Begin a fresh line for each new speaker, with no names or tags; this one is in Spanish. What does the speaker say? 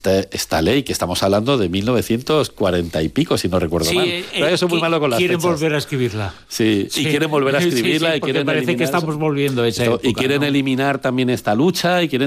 esta ley, que estamos hablando de 1940 y pico, si no recuerdo mal. Yo soy muy malo con las
quieren
fechas.
volver a escribirla.
Sí, y quieren volver a escribirla.
Sí,
y quieren
parece que estamos volviendo a esa época,
y quieren eliminar también esta lucha, y quieren